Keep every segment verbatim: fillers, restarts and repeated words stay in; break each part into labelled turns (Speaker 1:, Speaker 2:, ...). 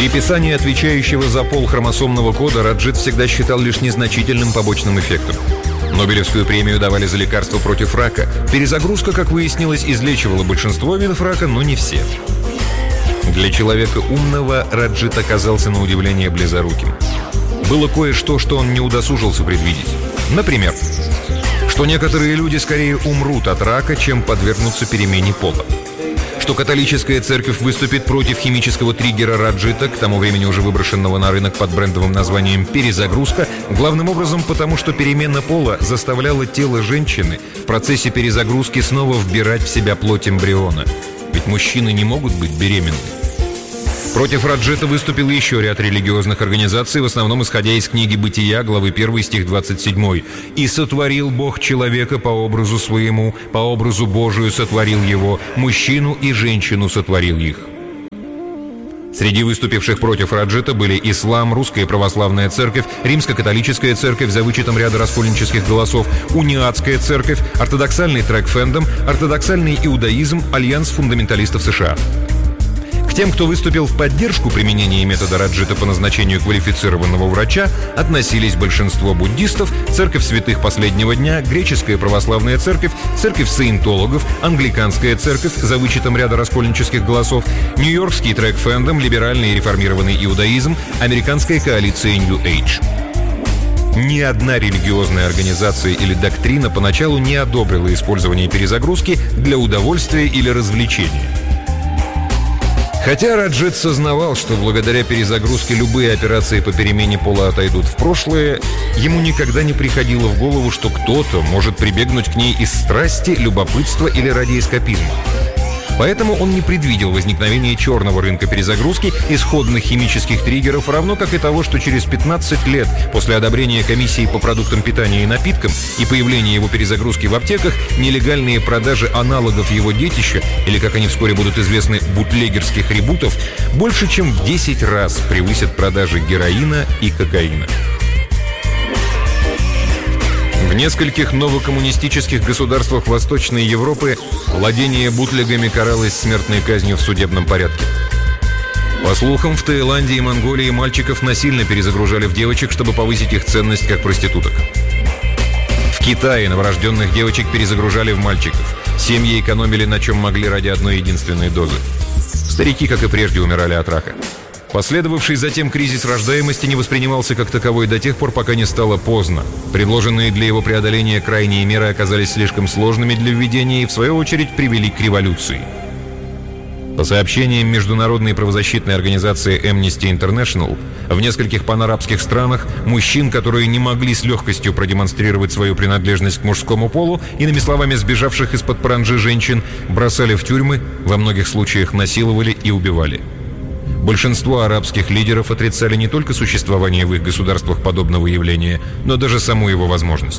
Speaker 1: Переписание отвечающего за пол хромосомного кода Раджит всегда считал лишь незначительным побочным эффектом. Нобелевскую премию давали за лекарство против рака. Перезагрузка, как выяснилось, излечивала большинство видов рака, но не все. Для человека умного Раджит оказался на удивление близоруким. Было кое-что, что он не удосужился предвидеть. Например, что некоторые люди скорее умрут от рака, чем подвергнутся перемене пола. Что католическая церковь выступит против химического триггера Раджита, к тому времени уже выброшенного на рынок под брендовым названием «перезагрузка», главным образом потому, что перемена пола заставляла тело женщины в процессе перезагрузки снова вбирать в себя плоть эмбриона. Ведь мужчины не могут быть беременны. Против Раджита выступил еще ряд религиозных организаций, в основном исходя из книги «Бытия», главы первой, стих двадцать семь. «И сотворил Бог человека по образу своему, по образу Божию сотворил его, мужчину и женщину сотворил их». Среди выступивших против Раджита были ислам, русская православная церковь, римско-католическая церковь за вычетом ряда раскольнических голосов, униатская церковь, ортодоксальный трек-фэндом, ортодоксальный иудаизм, альянс фундаменталистов США. К тем, кто выступил в поддержку применения метода Раджита по назначению квалифицированного врача, относились большинство буддистов, церковь святых последнего дня, греческая православная церковь, церковь саентологов, англиканская церковь за вычетом ряда раскольнических голосов, нью-йоркский трек-фэндом, либеральный и реформированный иудаизм, американская коалиция New Age. Ни одна религиозная организация или доктрина поначалу не одобрила использование перезагрузки для удовольствия или развлечения. Хотя Раджит сознавал, что благодаря перезагрузке любые операции по перемене пола отойдут в прошлое, ему никогда не приходило в голову, что кто-то может прибегнуть к ней из страсти, любопытства или ради эскапизма. Поэтому он не предвидел возникновения черного рынка перезагрузки исходных химических триггеров, равно как и того, что через пятнадцать лет после одобрения комиссии по продуктам питания и напиткам и появления его перезагрузки в аптеках нелегальные продажи аналогов его детища, или, как они вскоре будут известны, бутлегерских ребутов, больше чем в десять раз превысят продажи героина и кокаина. В нескольких новокоммунистических государствах Восточной Европы владение бутлегами каралось смертной казнью в судебном порядке. По слухам, в Таиланде и Монголии мальчиков насильно перезагружали в девочек, чтобы повысить их ценность как проституток. В Китае новорожденных девочек перезагружали в мальчиков. Семьи экономили на чем могли ради одной единственной дозы. Старики, как и прежде, умирали от рака. Последовавший затем кризис рождаемости не воспринимался как таковой до тех пор, пока не стало поздно. Предложенные для его преодоления крайние меры оказались слишком сложными для введения и, в свою очередь, привели к революции. По сообщениям международной правозащитной организации Amnesty International, в нескольких панарабских странах мужчин, которые не могли с легкостью продемонстрировать свою принадлежность к мужскому полу, иными словами, сбежавших из-под паранджи женщин, бросали в тюрьмы, во многих случаях насиловали и убивали. Большинство арабских лидеров отрицали не только существование в их государствах подобного явления, но даже саму его возможность.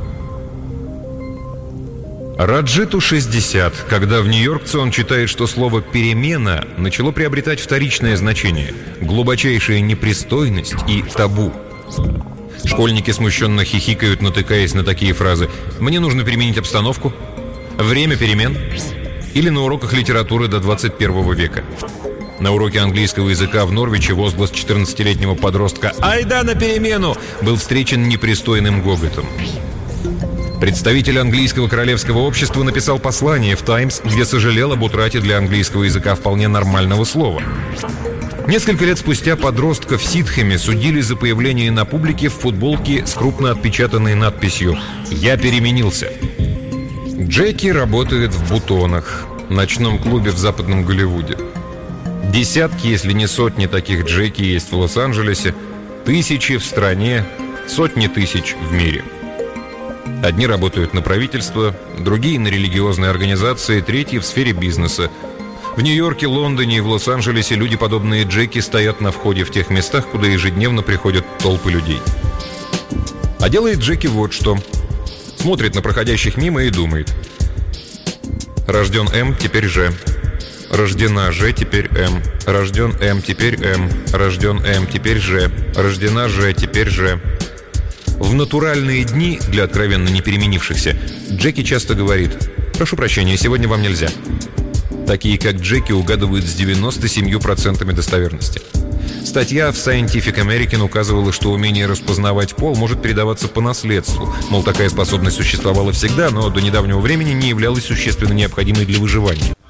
Speaker 1: Раджиту шестьдесят, когда в Нью-Йоркце он читает, что слово «перемена» начало приобретать вторичное значение, глубочайшая непристойность и табу. Школьники смущенно хихикают, натыкаясь на такие фразы: «Мне нужно переменить обстановку», «Время перемен» или на уроках литературы до двадцать первого века. На уроке английского языка в Норвиче возглас четырнадцатилетнего подростка «Айда на перемену!» был встречен непристойным гоготом. Представитель английского королевского общества написал послание в «Таймс», где сожалел об утрате для английского языка вполне нормального слова. Несколько лет спустя подростка в Ситхэме судили за появление на публике в футболке с крупно отпечатанной надписью «Я переменился». Джеки работает в «Бутонах», ночном клубе в западном Голливуде. Десятки, если не сотни таких Джеки есть в Лос-Анджелесе, тысячи в стране, сотни тысяч в мире. Одни работают на правительство, другие на религиозные организации, третьи в сфере бизнеса. В Нью-Йорке, Лондоне и в Лос-Анджелесе люди, подобные Джеки, стоят на входе в тех местах, куда ежедневно приходят толпы людей. А делает Джеки вот что. Смотрит на проходящих мимо и думает: рожден М, теперь Ж. Рождена Ж, теперь М. Рожден М, теперь М. Рожден М, теперь Ж. Рождена Ж, теперь Ж. В натуральные дни, для откровенно не переменившихся, Джеки часто говорит: «Прошу прощения, сегодня вам нельзя». Такие, как Джеки, угадывают с девяноста семью процентами достоверности. Статья в Scientific American указывала, что умение распознавать пол может передаваться по наследству. Мол, такая способность существовала всегда, но до недавнего времени не являлась существенно необходимой для выживания.